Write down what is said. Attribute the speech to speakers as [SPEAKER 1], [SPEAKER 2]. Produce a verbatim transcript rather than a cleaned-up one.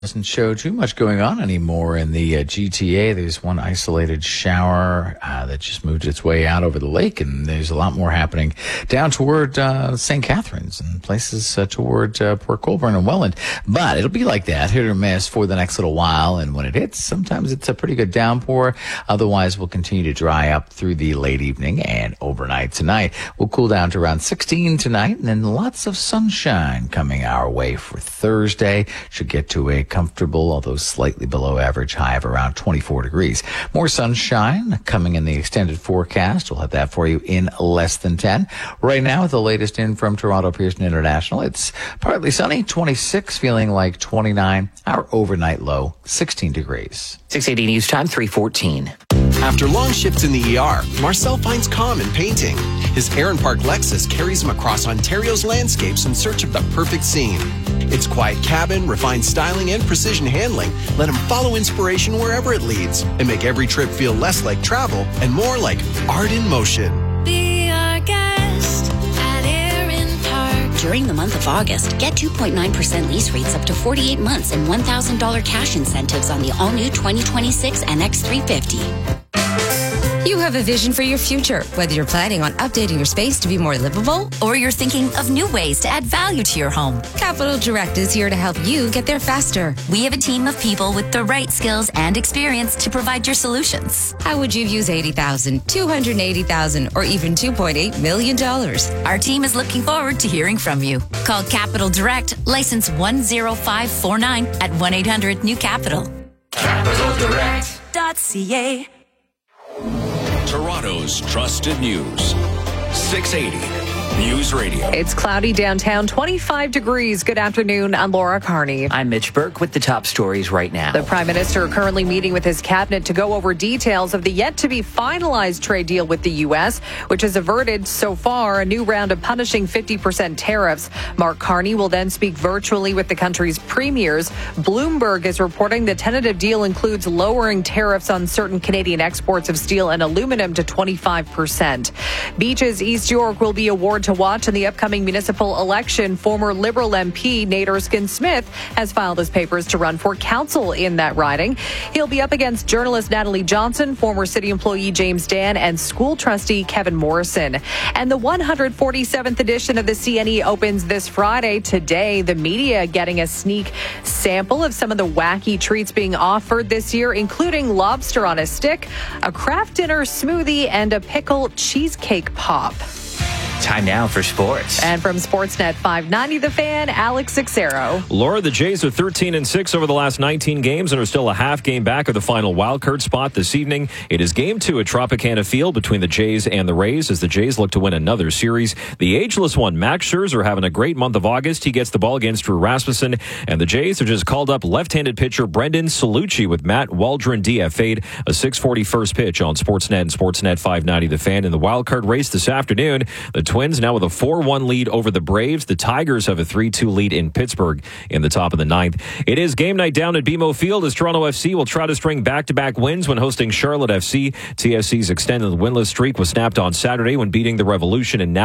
[SPEAKER 1] Doesn't show too much going on anymore in the uh, G T A. There's one isolated shower uh, that just moved its way out over the lake, and there's a lot more happening down toward uh, Saint Catharines and places uh, toward uh, Port Colborne and Welland. But it'll be like that, hit or miss for the next little while, and when it hits, sometimes it's a pretty good downpour. Otherwise, we'll continue to dry up through the late evening and overnight tonight. We'll cool down to around sixteen tonight, and then lots of sunshine coming our way for Thursday. Should get to a comfortable, although slightly below average high of around twenty-four degrees. More sunshine coming in the extended forecast. We'll have that for you in less than ten. Right now, with the latest in from Toronto Pearson International, it's partly sunny, twenty-six, feeling like twenty-nine. Our overnight low, sixteen degrees.
[SPEAKER 2] six eighty News Time, three fourteen.
[SPEAKER 3] After long shifts in the E R, Marcel finds calm in painting. His Heron Park Lexus carries him across Ontario's landscapes in search of the perfect scene. Its quiet cabin, refined styling, and precision handling let him follow inspiration wherever it leads and make every trip feel less like travel and more like art in motion.
[SPEAKER 4] Be our guest at Heron Park.
[SPEAKER 5] During the month of August, get two point nine percent lease rates up to forty-eight months and one thousand dollars cash incentives on the all-new twenty twenty-six N X three fifty.
[SPEAKER 6] You have a vision for your future, whether you're planning on updating your space to be more livable,
[SPEAKER 7] or you're thinking of new ways to add value to your home.
[SPEAKER 6] Capital Direct is here to help you get there faster.
[SPEAKER 7] We have a team of people with the right skills and experience to provide your solutions.
[SPEAKER 6] How would you use eighty thousand dollars, two hundred eighty thousand dollars, or even two point eight million dollars?
[SPEAKER 7] Our team is looking forward to hearing from you. Call Capital Direct, license one zero five four nine at one eight hundred new capital.
[SPEAKER 8] capital direct
[SPEAKER 7] dot c a.
[SPEAKER 8] Toronto's trusted news. six eighty News Radio.
[SPEAKER 9] It's cloudy downtown, twenty-five degrees. Good afternoon. I'm Laura Carney.
[SPEAKER 2] I'm Mitch Burke with the top stories right now.
[SPEAKER 9] The Prime Minister currently meeting with his cabinet to go over details of the yet-to-be-finalized trade deal with the U S, which has averted so far a new round of punishing fifty percent tariffs. Mark Carney will then speak virtually with the country's premiers. Bloomberg is reporting the tentative deal includes lowering tariffs on certain Canadian exports of steel and aluminum to twenty-five percent. Beaches East York will be awarded to watch in the upcoming municipal election. Former Liberal M P Nate Erskine-Smith has filed his papers to run for council in that riding. He'll be up against journalist Natalie Johnson, former city employee James Dan, and school trustee Kevin Morrison. And the one hundred forty-seventh edition of the C N E opens this Friday. Today, the media getting a sneak sample of some of the wacky treats being offered this year, including lobster on a stick, a craft dinner smoothie, and a pickle cheesecake pop.
[SPEAKER 2] Time now for sports.
[SPEAKER 9] And from Sportsnet five ninety, The Fan, Alex Sixero.
[SPEAKER 10] Laura, the Jays are thirteen and six over the last nineteen games and are still a half game back of the final wildcard spot this evening. It is game two at Tropicana Field between the Jays and the Rays as the Jays look to win another series. The ageless one, Max Scherzer, having a great month of August. He gets the ball against Drew Rasmussen, and the Jays have just called up left-handed pitcher Brendan Salucci with Matt Waldron D F A'd. A six forty first pitch on Sportsnet and Sportsnet five ninety, The Fan. In the wildcard race this afternoon, the Twins now with a four one lead over the Braves. The Tigers have a three two lead in Pittsburgh in the top of the ninth. It is game night down at B M O Field as Toronto F C will try to string back-to-back wins when hosting Charlotte F C. T F C's extended winless streak was snapped on Saturday when beating the Revolution, and now